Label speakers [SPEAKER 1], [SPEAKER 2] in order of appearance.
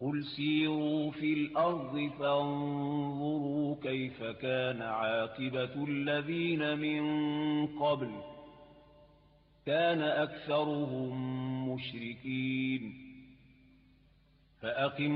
[SPEAKER 1] قُلْ سِيرُوا فِي الْأَرْضِ فَانظُرُوا كَيْفَ كَانَ عَاقِبَةُ الَّذِينَ مِن قَبْلُ كَانَ أَكْثَرُهُم مُّشْرِكِينَ فَأَقِمْ